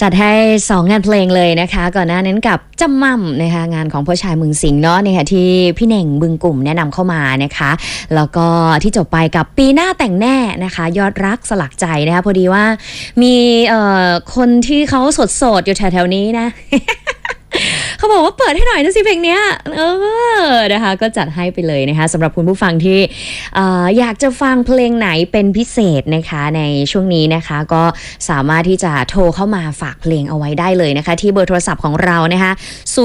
จัดให้2งานเพลงเลยนะคะก่อนหน้านั้นกับจำม่ำนะคะงานของพ่อชายเมืองสิงห์เนาะเนี่ยที่พี่เน่งบึงกลุ่มแนะนำเข้ามานะคะแล้วก็ที่จบไปกับปีหน้าแต่งแน่นะคะยอดรักสลักใจนะคะพอดีว่ามีคนที่เขาสดๆอยู่แถวๆนี้นะ เขาบอกว่าเปิดให้หน่อยนะสิเพลงเนี้ยนะคะก็จัดให้ไปเลยนะคะสำหรับคุณผู้ฟังที่อยากจะฟังเพลงไหนเป็นพิเศษนะคะในช่วงนี้นะคะก็สามารถที่จะโทรเข้ามาฝากเพลงเอาไว้ได้เลยนะคะที่เบอร์โทรศัพท์ของเรานะคะ